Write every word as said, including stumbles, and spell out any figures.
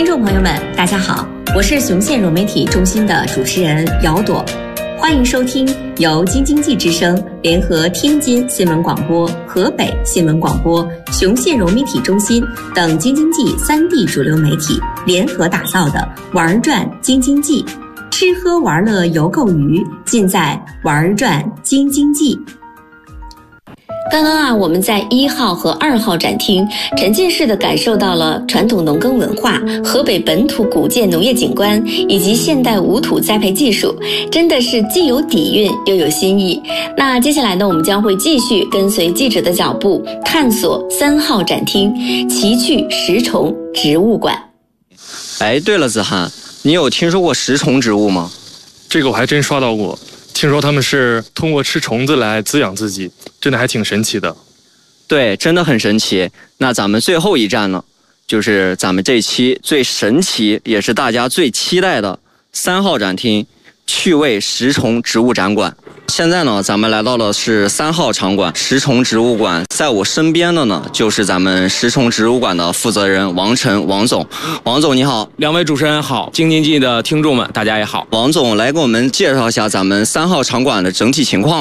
听众朋友们，大家好，我是雄县融媒体中心的主持人姚朵，欢迎收听由京津冀之声联合天津新闻广播、河北新闻广播、雄县融媒体中心等京津冀三地主流媒体联合打造的玩转京津冀，吃喝玩乐游购娱，尽在玩转京津冀。刚刚啊，我们在一号和二号展厅沉浸式的感受到了传统农耕文化、河北本土古建农业景观以及现代无土栽培技术，真的是既有底蕴又有新意。那接下来呢，我们将会继续跟随记者的脚步，探索三号展厅奇趣食虫植物馆。 哎，对了，子涵，你有听说过食虫植物吗？ 这个我还真刷到过，听说他们是通过吃虫子来滋养自己，真的还挺神奇的。 对，真的很神奇。那咱们最后一站呢，就是咱们这期最神奇也是大家最期待的三号展厅趣味食虫植物展馆。现在呢，咱们来到的是三号场馆食虫植物馆，在我身边的呢就是咱们食虫植物馆的负责人王晨王总。王总你好。 两位主持人好，京津冀的听众们大家也好。 王总来给我们介绍一下咱们三号场馆的整体情况。